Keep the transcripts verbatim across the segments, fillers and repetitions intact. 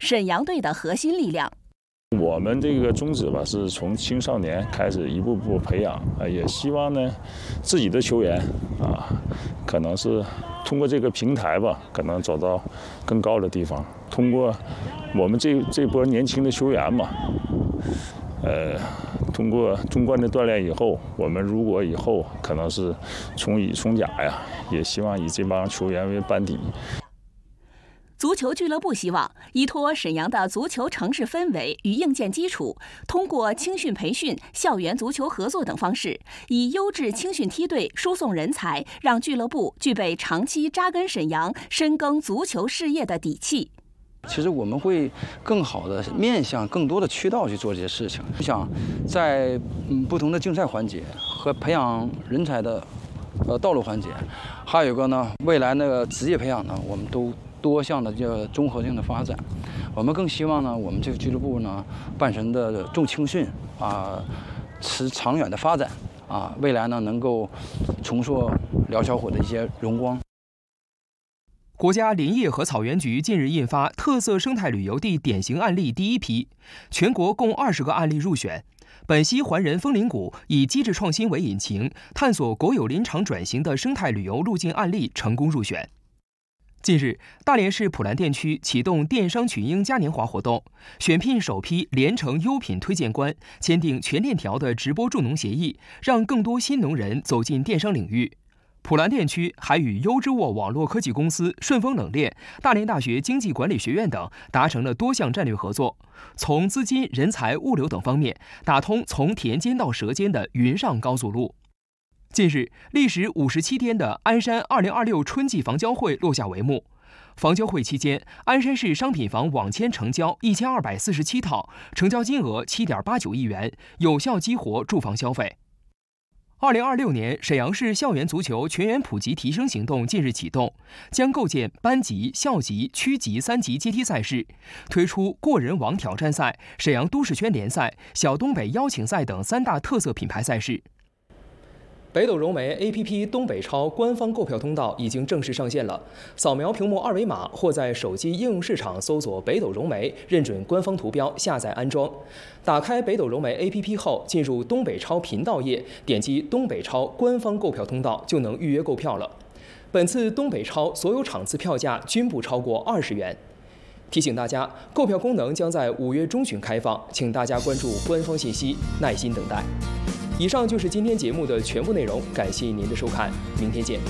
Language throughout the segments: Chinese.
沈阳队的核心力量。 我们这个宗旨吧，是从青少年开始一步步培养啊，也希望呢，自己的球员啊，可能是通过这个平台吧，可能走到更高的地方。通过我们这这波年轻的球员嘛，呃，通过中观的锻炼以后，我们如果以后可能是从乙从甲呀，也希望以这帮球员为班底。 足球俱乐部希望依托沈阳的足球城市氛围与硬件基础，通过青训培训、校园足球合作等方式，以优质青训梯队输送人才，让俱乐部具备长期扎根沈阳、深耕足球事业的底气。 其实我们会更好的面向更多的渠道去做这些事情。就像在嗯不同的竞赛环节和培养人才的呃道路环节，还有一个呢，未来那个职业培养呢，我们都多项的这个综合性的发展。我们更希望呢，我们这个俱乐部呢，伴随的重青训啊，持长远的发展啊，未来呢能够重塑辽小虎的一些荣光。 国家林业和草原局近日印发特色生态旅游地典型案例第一批，全国共二十个案例入选。本溪环人枫林谷以机制创新为引擎，探索国有林场转型的生态旅游路径案例成功入选。近日，大连市普兰店区启动电商群英嘉年华活动，选聘首批连城优品推荐官，签订全链条的直播助农协议，让更多新农人走进电商领域。普兰店区还与优之沃网络科技公司、顺丰冷链、大连大学经济管理学院等达成了多项战略合作，从资金、人才、物流等方面打通从田间到舌尖的云上高速路。近日，历时五十七天的鞍山二零二六春季房交会落下帷幕。房交会期间，鞍山市商品房网签成交一千二百四十七套，成交金额七点八九亿元，有效激活住房消费。二零二六年沈阳市校园足球全员普及提升行动近日启动，将构建班级、校级、区级三级阶梯赛事，推出过人王挑战赛、沈阳都市圈联赛、小东北邀请赛等三大特色品牌赛事。北斗融媒 A P P 东北超官方购票通道已经正式上线了，扫描屏幕二维码或在手机应用市场搜索北斗融媒，认准官方图标下载安装。打开北斗融媒 A P P 后，进入东北超频道页，点击东北超官方购票通道就能预约购票了。本次东北超所有场次票价均不超过二十元。提醒大家，购票功能将在五月中旬开放，请大家关注官方信息，耐心等待。以上就是今天节目的全部内容，感谢您的收看，明天见。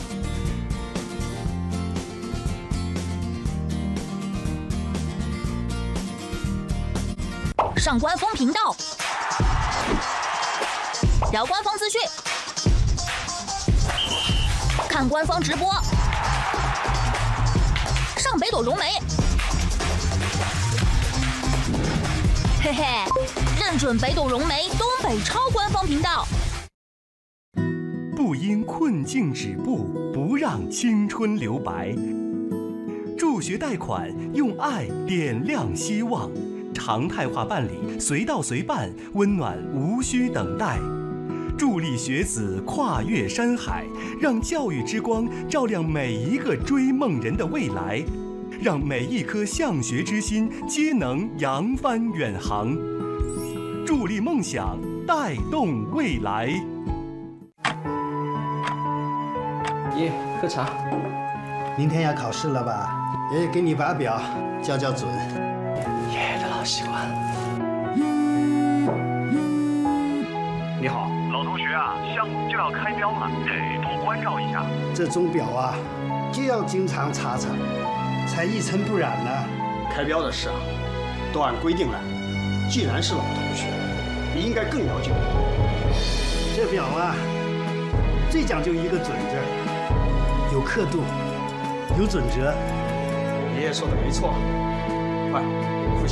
上官方频道，聊官方资讯，看官方直播，上北斗融媒，嘿嘿，认准北斗融媒东北超官方频道。 不因困境止步，不让青春留白。助学贷款，用爱点亮希望。常态化办理，随到随办，温暖无需等待。助力学子跨越山海，让教育之光照亮每一个追梦人的未来，让每一颗向学之心皆能扬帆远航。助力梦想，带动未来。 爷，喝茶。 明天要考试了吧？爷爷给你把表校校准。 爷爷的老习惯。 你好，老同学啊，项目就要开标了，得多关照一下。 这钟表啊，就要经常查查，才一尘不染呢。 开标的事啊，都按规定来。既然是老同学，你应该更了解我。 这表啊，最讲究一个准字，有刻度，有准则。 爷爷说的没错，快。